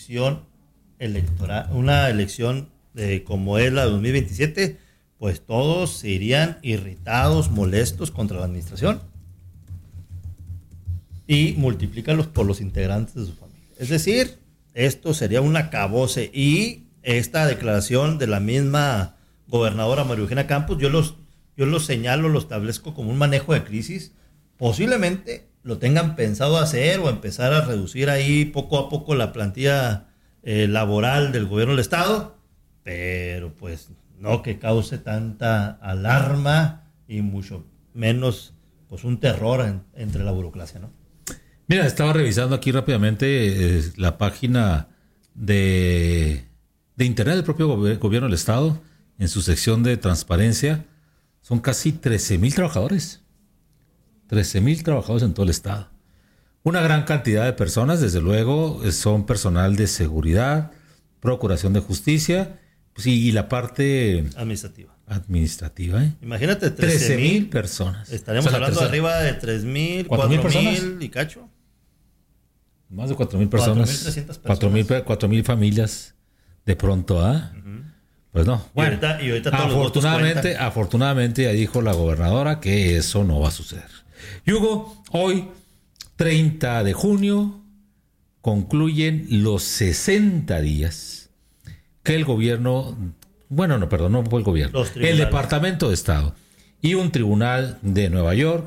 elección electoral, una elección como es la de 2027, pues todos se irían irritados, molestos contra la administración y multiplícalos por los integrantes de su familia. Es decir, esto sería un acabose, y esta declaración de la misma gobernadora María Eugenia Campos, yo lo señalo, lo establezco como un manejo de crisis. Posiblemente lo tengan pensado hacer o empezar a reducir ahí poco a poco la plantilla laboral del gobierno del estado, pero pues no que cause tanta alarma y mucho menos pues un terror entre la burocracia, ¿no? Mira, estaba revisando aquí rápidamente la página de internet del propio gobierno del estado, en su sección de transparencia. Son casi 13,000 trabajadores. 13,000 trabajadores en todo el estado. Una gran cantidad de personas, desde luego, son personal de seguridad, procuración de justicia, pues, y la parte administrativa. Imagínate, 13,000 personas. Estaremos hablando arriba de 3,000, 4,000 y cacho. Más de 4,000 personas. 4,300 personas. 4,000 familias de pronto, ¿ah? Uh-huh. Pues no. Bueno, y ahorita afortunadamente ya dijo la gobernadora que eso no va a suceder. Y Hugo, hoy, 30 de junio, concluyen los 60 días que el gobierno, no fue el gobierno, el Departamento de Estado y un tribunal de Nueva York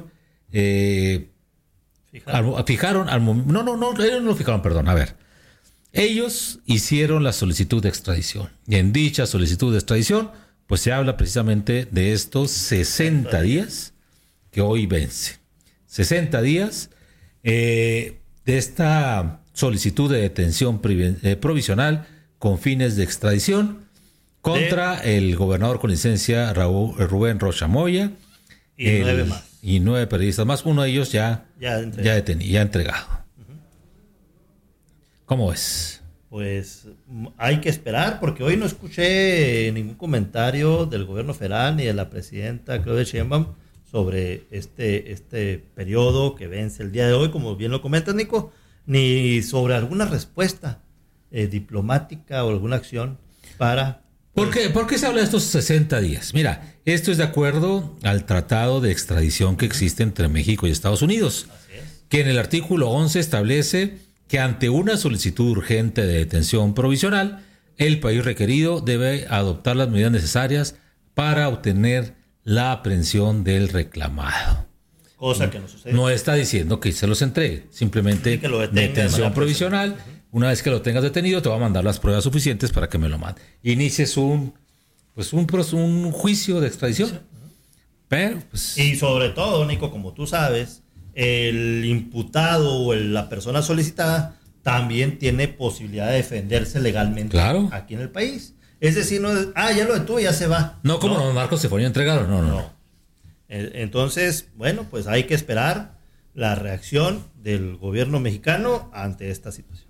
ellos hicieron la solicitud de extradición, y en dicha solicitud de extradición pues se habla precisamente de estos 60 días que hoy vence. 60 días de esta solicitud de detención provisional con fines de extradición contra el gobernador con licencia Rubén Rocha Moya y 9 más. Y 9 periodistas más. Uno de ellos ya entregado. Uh-huh. ¿Cómo ves? Pues hay que esperar, porque hoy no escuché ningún comentario del gobierno federal ni de la presidenta Claudia Sheinbaum sobre este periodo que vence el día de hoy, como bien lo comentas, Nico, ni sobre alguna respuesta diplomática o alguna acción para... ¿Por qué se habla de estos 60 días? Mira, esto es de acuerdo al tratado de extradición que existe entre México y Estados Unidos, que en el artículo 11 establece que ante una solicitud urgente de detención provisional, el país requerido debe adoptar las medidas necesarias para obtener la aprehensión del reclamado. Cosa que no sucede. No está diciendo que se los entregue, simplemente detención provisional. Uh-huh. Una vez que lo tengas detenido, te va a mandar las pruebas suficientes para que me lo mande. Inicies un juicio de extradición. Uh-huh. Pero, pues... Y sobre todo, Nico, como tú sabes, el imputado o la persona solicitada también tiene posibilidad de defenderse legalmente aquí en el país. Es decir, no es, ya lo detuve, ya se va. No, como los narcos se fueron a entregar. No. Entonces, bueno, pues hay que esperar la reacción del gobierno mexicano ante esta situación.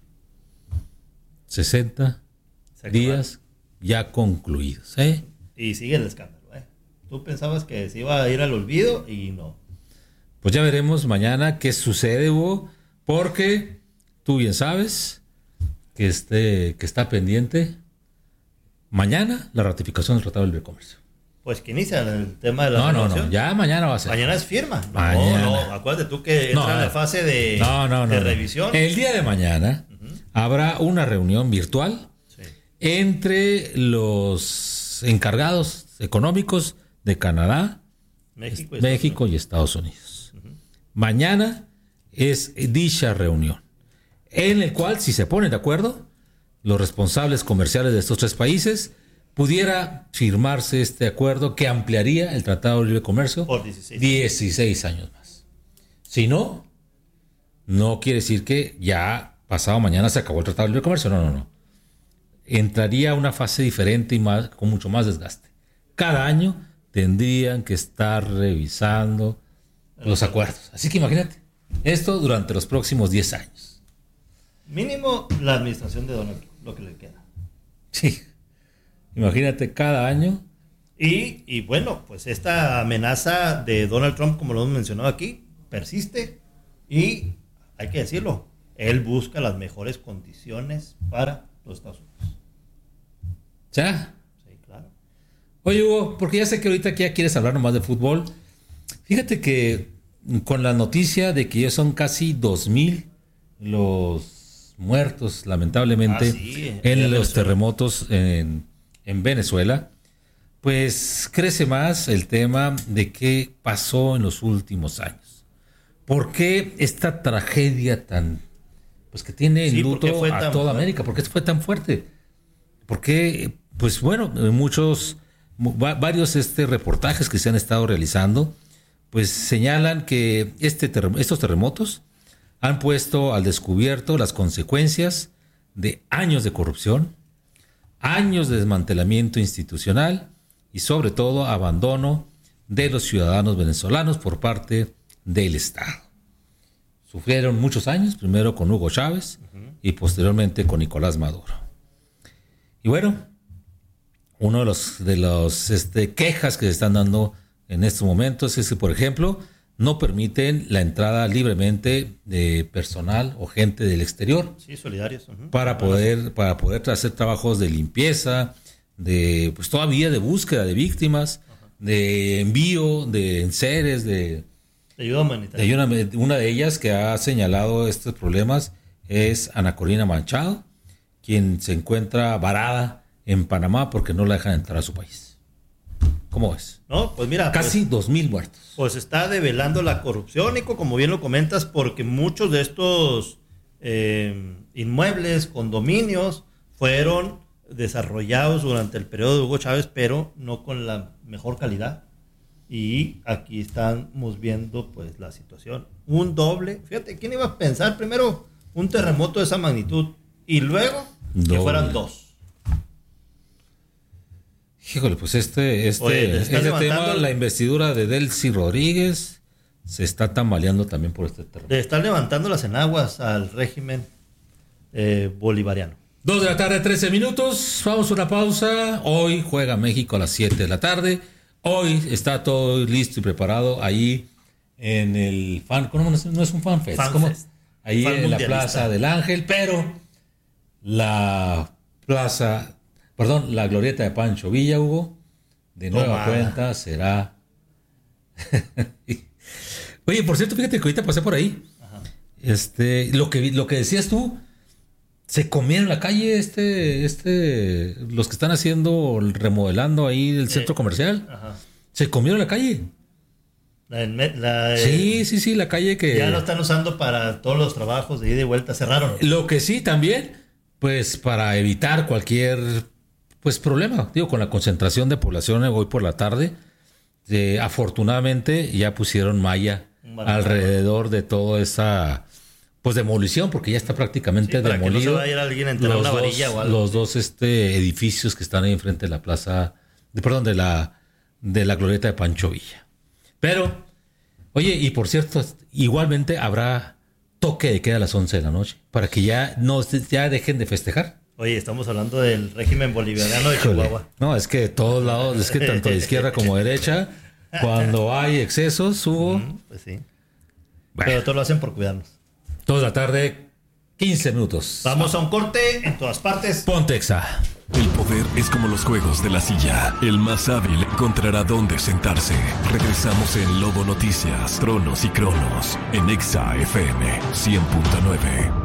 60 días ya concluidos, ¿eh? Y sigue el escándalo, ¿eh? Tú pensabas que se iba a ir al olvido y no. Pues ya veremos mañana qué sucede, Hugo, porque tú bien sabes que está pendiente mañana la ratificación del Tratado de Libre Comercio. Pues que inicia el tema de la No, ya mañana va a ser. Mañana es firma. No, acuérdate tú que entra en la fase de revisión. El día de mañana habrá una reunión virtual entre los encargados económicos de Canadá, México y Estados Unidos. Uh-huh. Mañana es dicha reunión, en el cual, si se ponen de acuerdo, los responsables comerciales de estos tres países, pudiera firmarse este acuerdo que ampliaría el Tratado de Libre Comercio por 16 años más. Si no quiere decir que ya pasado mañana se acabó el Tratado de Libre Comercio. No. Entraría una fase diferente y con mucho más desgaste. Cada año tendrían que estar revisando los acuerdos. Así que imagínate, esto durante los próximos 10 años. Mínimo la administración de Donald Trump, lo que le queda. Sí. Imagínate cada año. Y bueno, pues esta amenaza de Donald Trump, como lo hemos mencionado aquí, persiste y hay que decirlo, él busca las mejores condiciones para los Estados Unidos. ¿Ya? Sí, claro. Oye, Hugo, porque ya sé que ahorita ya quieres hablar nomás de fútbol. Fíjate que con la noticia de que ya son casi 2,000 los muertos, lamentablemente, en los terremotos en Venezuela, pues crece más el tema de qué pasó en los últimos años. ¿Por qué esta tragedia tan, pues que tiene en luto a toda América? ¿Por qué fue tan fuerte? ¿Por qué? Pues bueno, varios reportajes que se han estado realizando, pues señalan que estos terremotos han puesto al descubierto las consecuencias de años de corrupción, años de desmantelamiento institucional y sobre todo abandono de los ciudadanos venezolanos por parte del Estado. Sufrieron muchos años, primero con Hugo Chávez y posteriormente con Nicolás Maduro. Y bueno, uno de los quejas que se están dando en estos momentos es que, por ejemplo, no permiten la entrada libremente de personal o gente del exterior. Sí, solidarios. Para poder hacer trabajos de limpieza, pues todavía de búsqueda de víctimas, de envío de enseres, de ayuda humanitaria. Una de ellas que ha señalado estos problemas es Ana Corina Machado, quien se encuentra varada en Panamá porque no la dejan entrar a su país. ¿Cómo ves? No, pues mira. Casi 2,000 muertos. Pues está develando la corrupción, Nico, como bien lo comentas, porque muchos de estos inmuebles, condominios, fueron desarrollados durante el periodo de Hugo Chávez, pero no con la mejor calidad. Y aquí estamos viendo pues la situación. Un doble. Fíjate, ¿quién iba a pensar primero un terremoto de esa magnitud y luego que fueran dos? Híjole, pues este tema, la investidura de Delcy Rodríguez, se está tambaleando también por este terreno. Le están levantando las enaguas al régimen bolivariano. 2:13 p.m. Vamos a una pausa. Hoy juega México a las 7 p.m. Hoy está todo listo y preparado ahí en el ¿cómo no es un FanFest? Ahí en la Plaza del Ángel, pero la glorieta de Pancho Villa, Hugo, de nueva cuenta será... Oye, por cierto, fíjate que ahorita pasé por ahí. Ajá. Lo que decías tú, se comieron la calle los que están remodelando ahí el centro comercial. Ajá. Se comieron la calle. Sí, la calle que... Ya lo están usando para todos los trabajos de ida y vuelta, cerraron. Lo que sí también, pues para evitar cualquier... pues problema, con la concentración de población hoy por la tarde, afortunadamente ya pusieron malla alrededor de toda esa pues demolición, porque ya está prácticamente demolido. Que no se va a ir alguien a enterrar una varilla o algo. Los dos edificios que están ahí enfrente de la plaza, de la glorieta de Pancho Villa. Pero, oye, y por cierto, igualmente habrá toque de queda a las 11 de la noche, para que ya dejen de festejar. Oye, estamos hablando del régimen bolivariano de Chihuahua. No, es que de todos lados, es que tanto de izquierda como de derecha, cuando hay excesos, Hugo... pues sí. Bueno. Pero todo lo hacen por cuidarnos. 2:15 p.m. Vamos a un corte en todas partes. Pontexa. El poder es como los juegos de la silla. El más hábil encontrará dónde sentarse. Regresamos en Lobo Noticias, Tronos y Cronos, en Exa FM 100.9.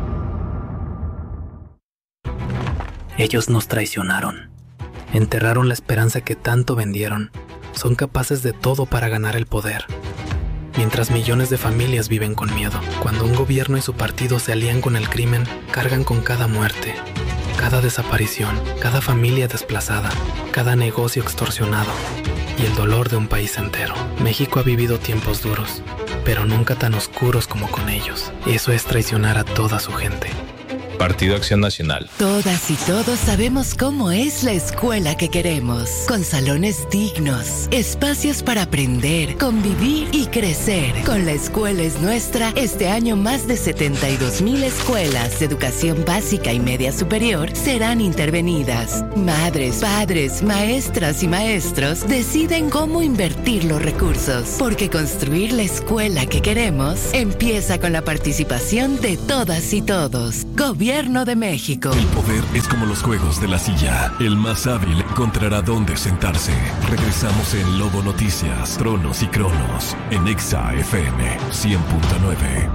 Ellos nos traicionaron. Enterraron la esperanza que tanto vendieron. Son capaces de todo para ganar el poder. Mientras millones de familias viven con miedo. Cuando un gobierno y su partido se alían con el crimen, cargan con cada muerte, cada desaparición, cada familia desplazada, cada negocio extorsionado y el dolor de un país entero. México ha vivido tiempos duros, pero nunca tan oscuros como con ellos. Eso es traicionar a toda su gente. Partido Acción Nacional. Todas y todos sabemos cómo es la escuela que queremos, con salones dignos, espacios para aprender, convivir y crecer. Con La Escuela es Nuestra, este año más de 72,000 escuelas de educación básica y media superior serán intervenidas. Madres, padres, maestras y maestros deciden cómo invertir los recursos, porque construir la escuela que queremos empieza con la participación de todas y todos. Gobierno de México. El poder es como los juegos de la silla. El más hábil encontrará dónde sentarse. Regresamos en Lobo Noticias, Tronos y Cronos, en Exa FM 100.9.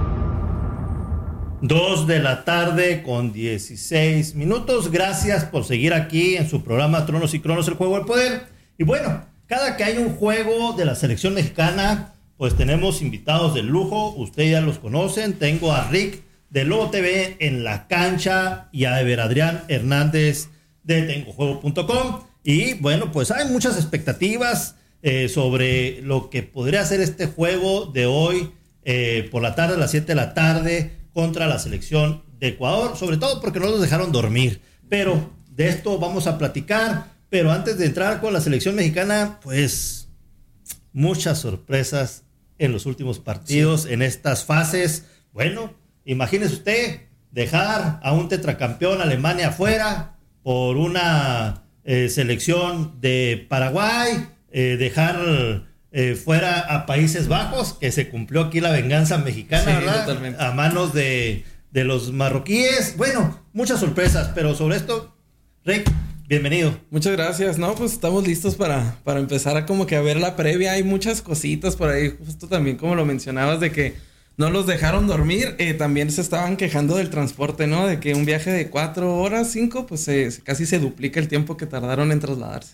2 de la tarde con 16 minutos. Gracias por seguir aquí en su programa Tronos y Cronos, el juego del poder. Y bueno, cada que hay un juego de la selección mexicana, pues tenemos invitados de lujo. Ustedes ya los conocen. Tengo a Rick de Lobo TV en la cancha y a Ever Adrián Hernández de tengojuego.com. Y bueno, pues hay muchas expectativas sobre lo que podría ser este juego de hoy por la tarde, a las 7 de la tarde, contra la selección de Ecuador, sobre todo porque no los dejaron dormir. Pero de esto vamos a platicar. Pero antes de entrar con la selección mexicana, pues muchas sorpresas en los últimos partidos, en estas fases. Bueno, imagínese usted dejar a un tetracampeón Alemania afuera por una selección de Paraguay, dejar fuera a Países Bajos, que se cumplió aquí la venganza mexicana, sí, ¿verdad? Totalmente. A manos de los marroquíes. Bueno, muchas sorpresas, pero sobre esto, Rick, bienvenido. Muchas gracias. No, pues estamos listos para empezar a como que a ver la previa. Hay muchas cositas por ahí, justo también como lo mencionabas, de que no los dejaron dormir. También se estaban quejando del transporte, ¿no? De que un viaje de 4 horas, 5, pues casi se duplica el tiempo que tardaron en trasladarse.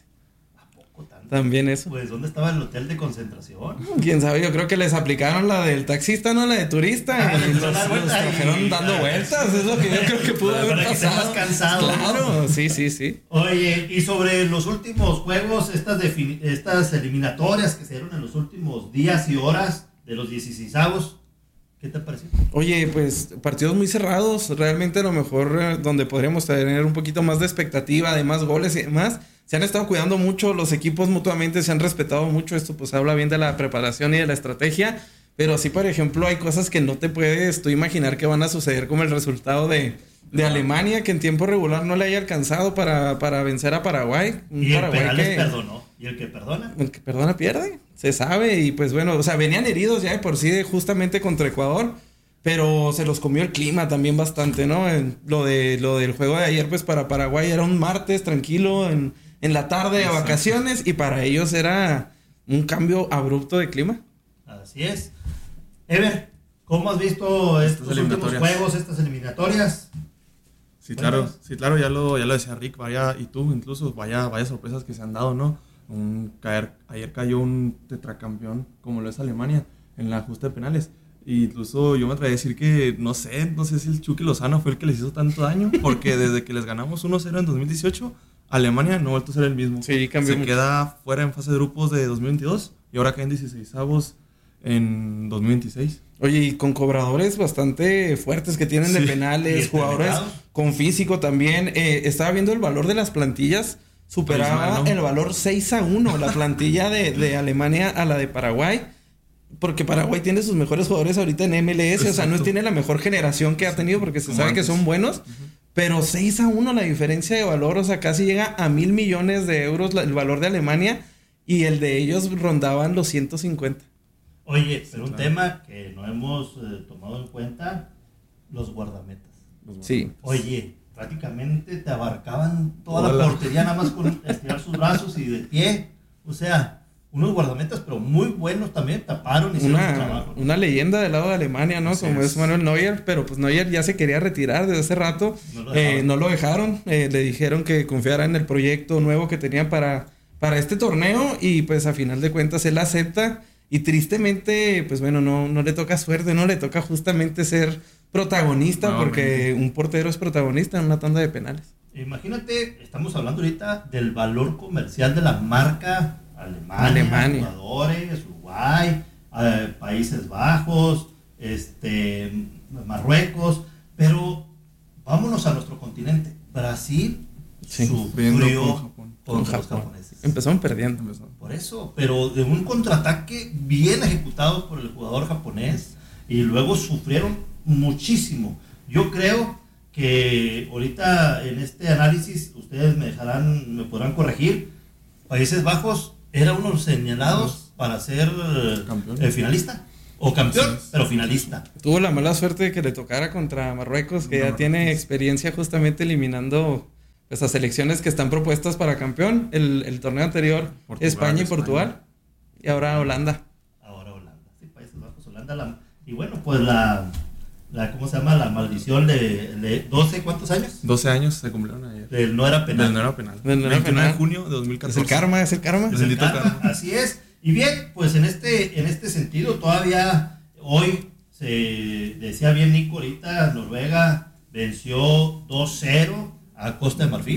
También eso. Pues, ¿dónde estaba el hotel de concentración? Quién sabe, yo creo que les aplicaron la del taxista, no la de turista. Y los trajeron dando vueltas. Es lo que yo creo que pudo haber pasado. Para que estés más cansado. Claro, ¿no? Sí. Oye, y sobre los últimos juegos, estas eliminatorias que se dieron en los últimos días y horas de los 16avos, ¿qué te pareció? Oye, pues partidos muy cerrados. Realmente a lo mejor donde podríamos tener un poquito más de expectativa, de más goles y demás. Se han estado cuidando mucho, los equipos mutuamente se han respetado mucho. Esto pues habla bien de la preparación y de la estrategia. Pero sí, por ejemplo, hay cosas que no te puedes tú imaginar que van a suceder, como el resultado de Alemania, que en tiempo regular no le haya alcanzado para vencer a Paraguay. Y el penal les perdonó. ¿Y el que perdona? El que perdona pierde, se sabe. Y pues bueno, o sea, venían heridos ya de por sí justamente contra Ecuador. Pero se los comió el clima también bastante, ¿no? Lo del juego de ayer, pues para Paraguay era un martes tranquilo en la tarde de vacaciones, y para ellos era un cambio abrupto de clima. Así es. Ever, ¿cómo has visto estos últimos juegos, estas eliminatorias? Sí, claro, ya lo decía Rick, y tú incluso, vaya sorpresas que se han dado, ¿no? Ayer cayó un tetracampeón como lo es Alemania en la ajuste de penales. Y incluso yo me atreví a decir que no sé si el Chucky Lozano fue el que les hizo tanto daño, porque desde que les ganamos 1-0 en 2018, Alemania no ha vuelto a ser el mismo. Sí, cambió. Se queda fuera en fase de grupos de 2022 y ahora caen 16avos en 2026. Oye, y con cobradores bastante fuertes que tienen de penales, jugadores con físico también. Estaba viendo el valor de las plantillas, superaba el valor 6-1 la plantilla de Alemania a la de Paraguay. Porque Paraguay tiene sus mejores jugadores ahorita en MLS. Exacto. O sea, no tiene la mejor generación que ha tenido, porque se sabe que son buenos. Pero 6-1 la diferencia de valor, o sea, casi llega a 1,000 millones de euros el valor de Alemania, y el de ellos rondaban los 150. Oye, pero un tema que no hemos tomado en cuenta, los guardametas. Sí. Oye, prácticamente te abarcaban toda la portería nada más con estirar sus brazos y de pie. O sea, unos guardametas, pero muy buenos también, taparon y hicieron su trabajo, ¿no? Una leyenda del lado de Alemania, ¿no? Como es Manuel Neuer, pero pues Neuer ya se quería retirar desde hace rato. No lo dejaron. Le dijeron que confiara en el proyecto nuevo que tenía para este torneo, y pues a final de cuentas él acepta, y tristemente, pues bueno, no le toca suerte, no le toca justamente ser protagonista, porque un portero es protagonista en una tanda de penales. Imagínate, estamos hablando ahorita del valor comercial de la marca Alemania. Jugadores, Uruguay, Países Bajos, Marruecos, pero vámonos a nuestro continente. Brasil sufrió con los japoneses. Empezaron perdiendo. Por eso, pero de un contraataque bien ejecutado por el jugador japonés y luego sufrieron muchísimo. Yo creo que ahorita en este análisis ustedes me podrán corregir. Países Bajos era uno de los señalados para ser finalista. O campeón, pero finalista. Tuvo la mala suerte de que le tocara contra Marruecos, que ya tiene experiencia justamente eliminando pues, a selecciones que están propuestas para campeón. El torneo anterior, Portugal, España y Portugal. Y ahora Holanda. Sí, Países Bajos, Holanda. Y bueno, pues ¿cómo se llama? La maldición de 12, ¿cuántos años? 12 años se cumplieron ayer. Del no era penal. Del no era penal. 21 de junio de 2014. Es el karma. Es el karma. Así es. Y bien, pues en este sentido, todavía hoy se decía bien Nico ahorita, Noruega venció 2-0 a Costa de Marfil.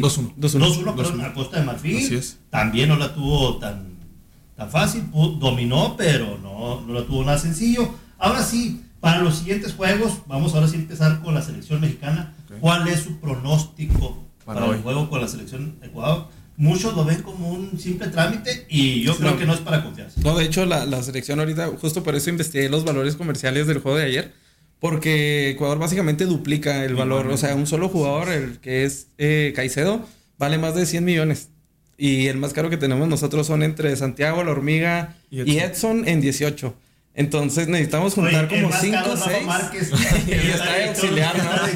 2-1 a Costa de Marfil. Así es. También no la tuvo tan fácil, dominó, pero no la tuvo nada sencillo. Ahora sí, para los siguientes juegos, vamos ahora sí a empezar con la selección mexicana. Okay. ¿Cuál es su pronóstico para el juego con la selección de Ecuador? Muchos lo ven como un simple trámite y yo creo que no es para confiarse. No, de hecho la selección ahorita, justo por eso investigué los valores comerciales del juego de ayer, porque Ecuador básicamente duplica el valor. O sea, un solo jugador, el que es Caicedo, vale más de 100 millones. Y el más caro que tenemos nosotros son entre Santiago, La Hormiga y Edson en 18. Entonces necesitamos juntar como 5 o 6. Y está de auxiliar,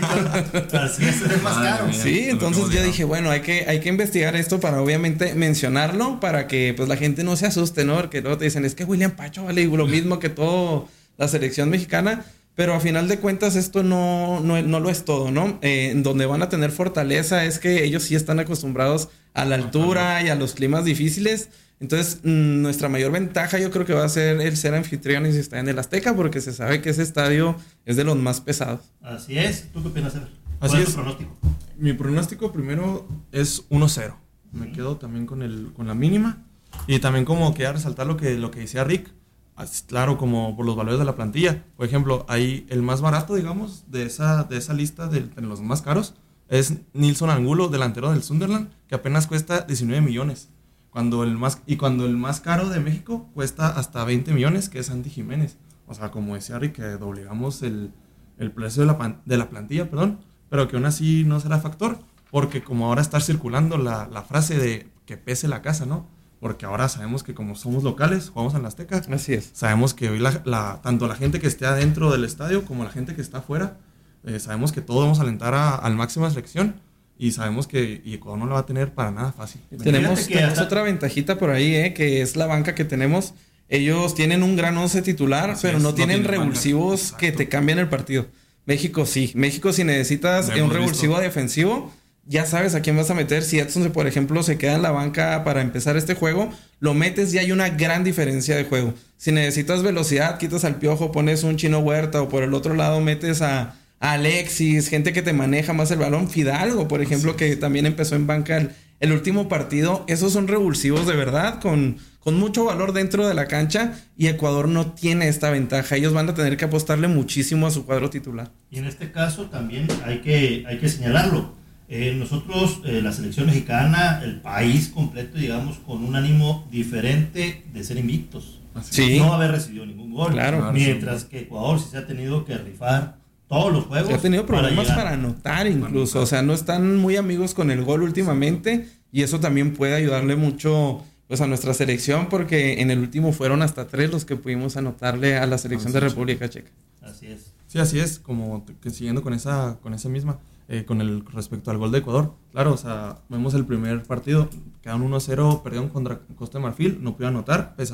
¿no? Así es más caro. Sí, entonces yo dije, bueno, hay que investigar esto para obviamente mencionarlo, para que pues la gente no se asuste, ¿no? Porque luego te dicen, es que William Pacho vale lo mismo que todo la selección mexicana. Pero a final de cuentas esto no lo es todo, ¿no? Donde van a tener fortaleza es que ellos sí están acostumbrados a la altura y a los climas difíciles. Entonces, nuestra mayor ventaja yo creo que va a ser el ser anfitriones y estar en el Azteca, porque se sabe que ese estadio es de los más pesados. Así es. ¿Tú qué opinas, Ever? ¿Cuál es tu pronóstico? Mi pronóstico primero es 1-0. Me quedo también con la mínima. Y también como quería resaltar lo que decía Rick. Claro, como por los valores de la plantilla. Por ejemplo, ahí el más barato, digamos, de esa lista de los más caros es Nilson Angulo, delantero del Sunderland, que apenas cuesta 19 millones. Cuando el más caro de México cuesta hasta 20 millones, que es Santi Jiménez. O sea, como decía Rick, que doblegamos el precio de la plantilla, pero que aún así no será factor, porque como ahora está circulando la frase de que pese la casa, ¿no? Porque ahora sabemos que como somos locales, jugamos en la Azteca. Así es. Sabemos que hoy tanto la gente que esté adentro del estadio como la gente que está afuera, sabemos que todos vamos a alentar al máximo de selección. Y sabemos que Ecuador no lo va a tener para nada fácil. Tenemos otra ventajita por ahí, que es la banca que tenemos. Ellos tienen un gran 11 titular, pero no tienen revulsivos que te cambian el partido. México sí. México, si necesitas un revulsivo defensivo, ya sabes a quién vas a meter. Si Edson, por ejemplo, se queda en la banca para empezar este juego, lo metes y hay una gran diferencia de juego. Si necesitas velocidad, quitas al Piojo, pones un Chino Huerta, o por el otro lado metes a Alexis, gente que te maneja más el balón. Fidalgo, por ejemplo, que también empezó en banca el último partido. Esos son revulsivos de verdad, con mucho valor dentro de la cancha, y Ecuador no tiene esta ventaja. Ellos van a tener que apostarle muchísimo a su cuadro titular. Y en este caso también hay que señalarlo. Nosotros, la selección mexicana, el país completo, digamos, con un ánimo diferente de ser invictos. Sí. No haber recibido ningún gol. Claro. Mientras que Ecuador sí se ha tenido que rifar todos los juegos. Se ha tenido problemas para anotar incluso. O sea, no están muy amigos con el gol últimamente. Y eso también puede ayudarle mucho pues a nuestra selección, porque en el último fueron hasta 3 los que pudimos anotarle a la selección de República Checa. Así es. Sí, así es. Como que siguiendo con esa misma, respecto al gol de Ecuador. Claro, o sea, vemos el primer partido, quedaron 1-0, perdieron contra Costa de Marfil, no pudieron anotar, pese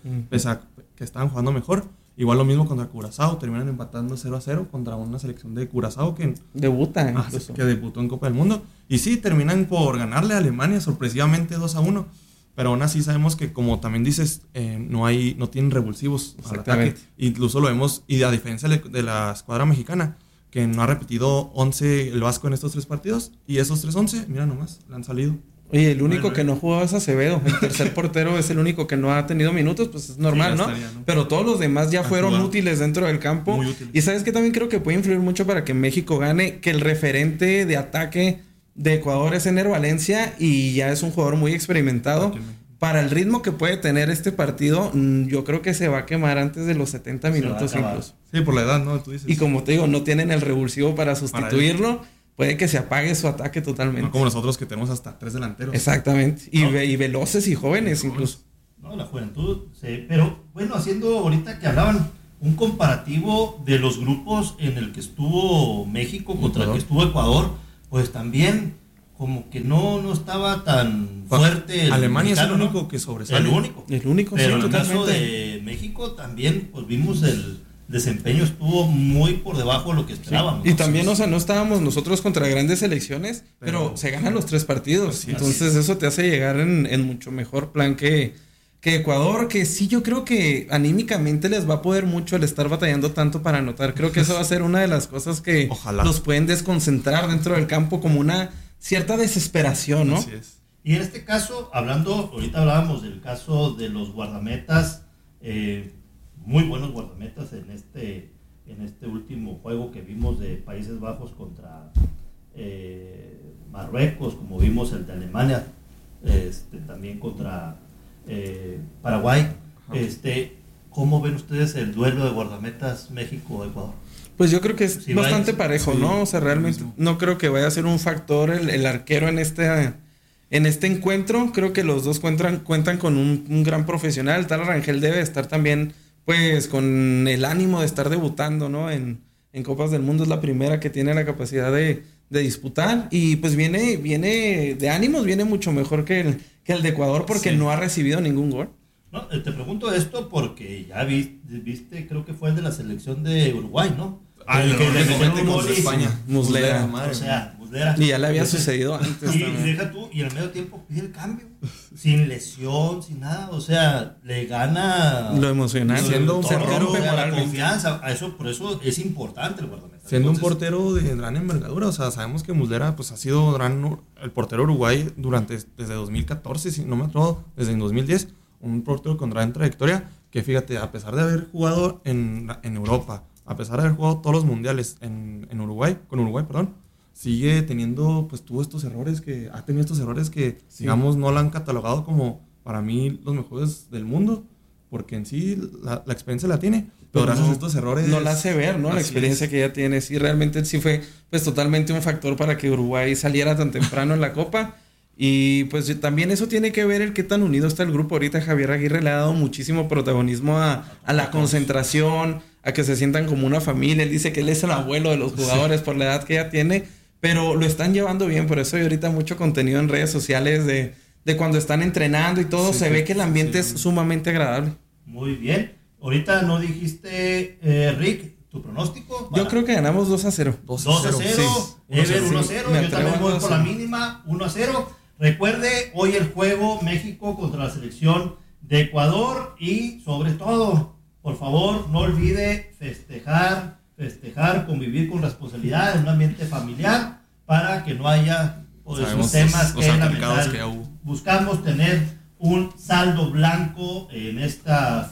a que estaban jugando mejor. Igual lo mismo contra Curazao, terminan empatando 0-0 contra una selección de Curazao que debuta incluso. Que debutó en Copa del Mundo. Y sí, terminan por ganarle a Alemania sorpresivamente 2-1. Pero aún así sabemos que, como también dices, no tienen revulsivos al ataque. Incluso lo vemos, y a diferencia de la escuadra mexicana, que no ha repetido 11 el Vasco en estos 3 partidos, y esos 3-11, mira nomás, le han salido. Oye, el único que no jugaba es Acevedo. El tercer portero es el único que no ha tenido minutos, pues es normal, sí, ¿no? Pero todos los demás ya fueron útiles dentro del campo. Y sabes que también creo que puede influir mucho para que México gane, que el referente de ataque de Ecuador es Ener Valencia y ya es un jugador muy experimentado. Para el ritmo que puede tener este partido, yo creo que se va a quemar antes de los 70 minutos incluso. Sí, por la edad, ¿no? Tú dices. Y como te digo, no tienen el revulsivo para sustituirlo. Puede que se apague su ataque totalmente. No como nosotros que tenemos hasta 3 delanteros. Exactamente. Y veloces y jóvenes incluso. No, la juventud. Sí. Pero bueno, haciendo ahorita que hablaban un comparativo de los grupos en el que estuvo México contra el que estuvo Ecuador, pues también como que no estaba tan fuerte. Alemania es el único que sobresale. El único. Pero en el caso de México también, pues vimos el desempeño estuvo muy por debajo de lo que esperábamos. Sí. Y también, o sea, no estábamos nosotros contra grandes selecciones, pero se ganan los 3 partidos. Entonces eso te hace llegar en mucho mejor plan que Ecuador, que sí, yo creo que anímicamente les va a poder mucho el estar batallando tanto para anotar. Creo que eso va a ser una de las cosas que los pueden desconcentrar dentro del campo, como una cierta desesperación, ¿no? Así es. Y en este caso, ahorita hablábamos del caso de los guardametas, muy buenos guardametas en este último juego que vimos de Países Bajos contra Marruecos, como vimos el de Alemania, también contra Paraguay. ¿Cómo ven ustedes el duelo de guardametas México-Ecuador? Pues yo creo que es bastante parejo, ¿no? O sea, realmente no creo que vaya a ser un factor el arquero en este encuentro. Creo que los dos cuentan con un gran profesional. Tal Rangel debe estar también pues con el ánimo de estar debutando, ¿no? En Copas del Mundo es la primera que tiene la capacidad de disputar y pues viene de ánimos, viene mucho mejor que el de Ecuador porque no ha recibido ningún gol. No, te pregunto esto porque ya viste, creo que fue el de la selección de Uruguay, ¿no? El que le metió un gol España. Muslera. Muslera. Y ya le había sucedido antes. Y deja tú, y en el medio tiempo pide el cambio. Sin lesión, sin nada. O sea, le gana lo emocional. Siendo un portero de la confianza. Por eso es importante el guardameta. Siendo un portero de gran envergadura. O sea, sabemos que Muslera pues, ha sido el portero uruguay desde 2014, si no me acuerdo, desde 2010. Un portero con gran trayectoria. Que fíjate, a pesar de haber jugado en Europa, a pesar de haber jugado todos los mundiales con Uruguay, sigue teniendo, pues ha tenido estos errores que, digamos, no la han catalogado como, para mí, los mejores del mundo, porque en sí la experiencia la tiene, pero gracias a estos errores... No la hace ver, ¿no? La experiencia que ella tiene, sí, realmente sí fue, pues, totalmente un factor para que Uruguay saliera tan temprano en la Copa. Y pues también eso tiene que ver el qué tan unido está el grupo. Ahorita Javier Aguirre le ha dado muchísimo protagonismo a la concentración, a que se sientan como una familia. Él dice que él es el abuelo de los jugadores por la edad que ella tiene, pero lo están llevando bien. Por eso hay ahorita mucho contenido en redes sociales de cuando están entrenando y todo. Se ve que el ambiente es sumamente agradable. Muy bien. Ahorita no dijiste, Rick, tu pronóstico. Yo creo que ganamos 2-0. 2-0. Ever 1-0. Yo también voy por la mínima, 1-0. Recuerde, hoy el juego México contra la selección de Ecuador y sobre todo, por favor, no olvide festejar, convivir con responsabilidad en un ambiente familiar para que no haya esos temas que lamentablemente buscamos tener un saldo blanco en esta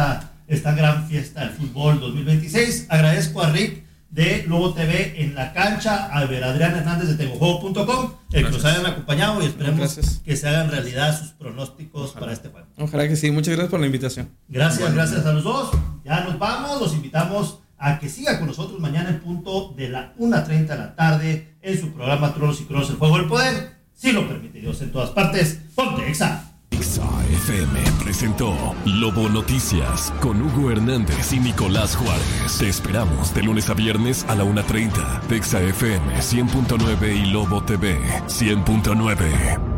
gran fiesta del fútbol 2026. Agradezco a Rick de Lobo TV en la cancha, a Adrián Hernández de tengojuego.com, el que nos hayan acompañado y esperemos que se hagan realidad sus pronósticos para este juego. Ojalá que sí, muchas gracias por la invitación. Gracias a los dos. Ya nos vamos, los invitamos a que siga con nosotros mañana en punto de la 1:30 de la tarde en su programa Tronos y Cronos, el Juego del Poder. Si lo permite Dios, en todas partes. Ponte Exa. Exa FM presentó Lobo Noticias con Hugo Hernández y Nicolás Juárez. Te esperamos de lunes a viernes a la 1:30. Exa FM 100.9 y Lobo TV 100.9.